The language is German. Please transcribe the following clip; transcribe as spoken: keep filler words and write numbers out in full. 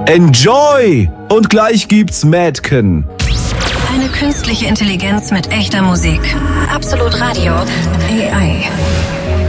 Enjoy! Und gleich gibt's Mädchen. Eine künstliche Intelligenz mit echter Musik. Absolut Radio. A I.